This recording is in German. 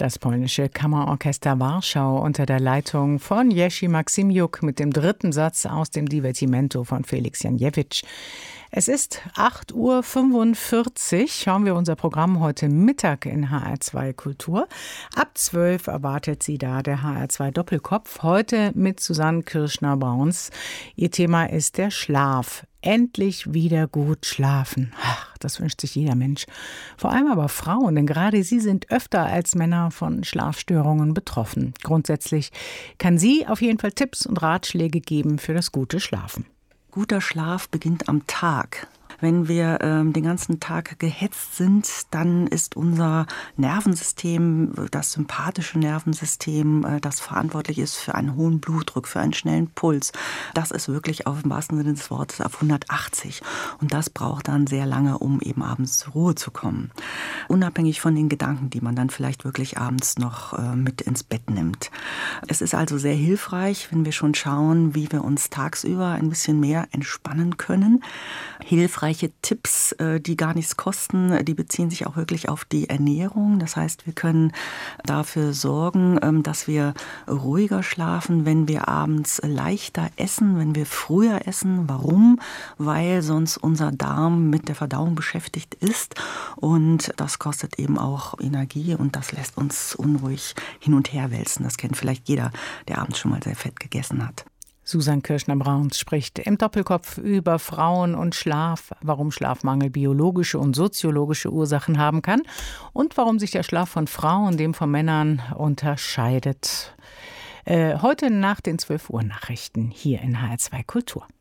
Das polnische Kammerorchester Warschau unter der Leitung von Jerzy Maksymjuk mit dem dritten Satz aus dem Divertimento von Felix Janjewicz. Es ist 8:45 Uhr. Schauen wir unser Programm heute Mittag in HR2 Kultur. Ab 12 erwartet Sie da der HR2 Doppelkopf. Heute mit Susanne Kirschner-Brauns. Ihr Thema ist der Schlaf. Endlich wieder gut schlafen. Ach, das wünscht sich jeder Mensch. Vor allem aber Frauen, denn gerade sie sind öfter als Männer von Schlafstörungen betroffen. Grundsätzlich kann sie auf jeden Fall Tipps und Ratschläge geben für das gute Schlafen. Guter Schlaf beginnt am Tag. Wenn wir den ganzen Tag gehetzt sind, dann ist unser Nervensystem, das sympathische Nervensystem, das verantwortlich ist für einen hohen Blutdruck, für einen schnellen Puls, das ist wirklich im wahrsten Sinne des Wortes auf 180. Und das braucht dann sehr lange, um eben abends zur Ruhe zu kommen. Unabhängig von den Gedanken, die man dann vielleicht wirklich abends noch mit ins Bett nimmt. Es ist also sehr hilfreich, wenn wir schon schauen, wie wir uns tagsüber ein bisschen mehr entspannen können. Hilfreich Tipps, die gar nichts kosten, die beziehen sich auch wirklich auf die Ernährung. Das heißt, wir können dafür sorgen, dass wir ruhiger schlafen, wenn wir abends leichter essen, wenn wir früher essen. Warum? Weil sonst unser Darm mit der Verdauung beschäftigt ist und das kostet eben auch Energie und das lässt uns unruhig hin und her wälzen. Das kennt vielleicht jeder, der abends schon mal sehr fett gegessen hat. Susanne Kirschner-Brauns spricht im Doppelkopf über Frauen und Schlaf, warum Schlafmangel biologische und soziologische Ursachen haben kann und warum sich der Schlaf von Frauen dem von Männern unterscheidet. Heute nach den 12 Uhr Nachrichten hier in HR2 Kultur.